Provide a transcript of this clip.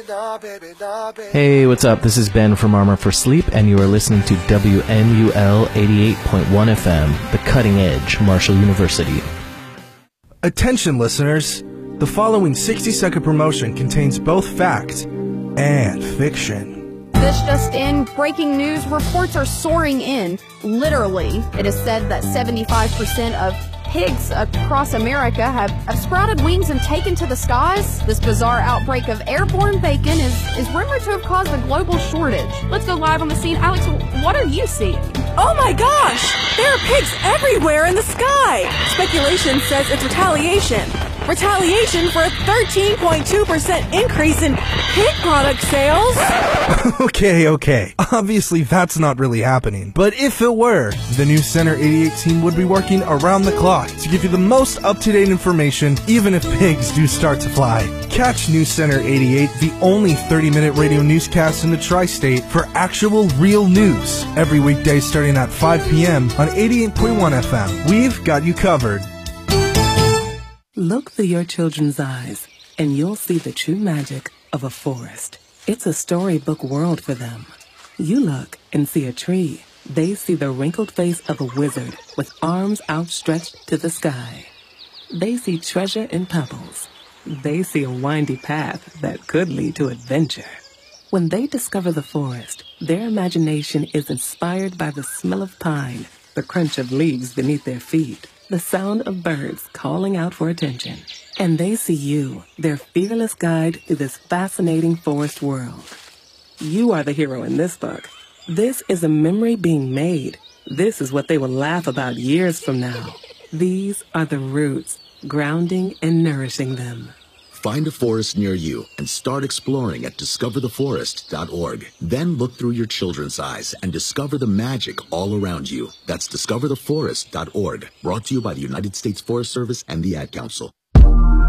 Hey, what's up? This is Ben from Armor for Sleep, and you are listening to WMUL 88.1 FM, the cutting edge, Marshall University. Attention, listeners. The following 60-second promotion contains both fact and fiction. This just in, breaking news, reports are soaring in. Literally, it is said that 75% of pigs across America have sprouted wings and taken to the skies. This bizarre outbreak of airborne bacon is rumored to have caused a global shortage. Let's go live on the scene. Alex, what are you seeing? Oh my gosh! There are pigs everywhere in the sky! Speculation says it's retaliation. Retaliation for a 13.2% increase in pig product sales? Okay. Obviously, that's not really happening. But if it were, the News Center 88 team would be working around the clock to give you the most up-to-date information, even if pigs do start to fly. Catch News Center 88, the only 30-minute radio newscast in the tri-state for actual real news, every weekday starting at 5 p.m. on 88.1 FM. We've got you covered. Look through your children's eyes, and you'll see the true magic of a forest. It's a storybook world for them. You look and see a tree. They see the wrinkled face of a wizard with arms outstretched to the sky. They see treasure in pebbles. They see a windy path that could lead to adventure. When they discover the forest, their imagination is inspired by the smell of pine, the crunch of leaves beneath their feet, the sound of birds calling out for attention. And they see you, their fearless guide through this fascinating forest world. You are the hero in this book. This is a memory being made. This is what they will laugh about years from now. These are the roots, grounding and nourishing them. Find a forest near you and start exploring at discovertheforest.org. Then look through your children's eyes and discover the magic all around you. That's discovertheforest.org. Brought to you by the United States Forest Service and the Ad Council.